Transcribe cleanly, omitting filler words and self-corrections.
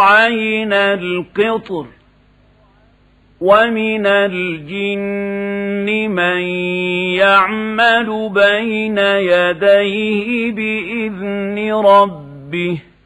عين القطر ومن الجن من يعمل بين يديه بإذن ربه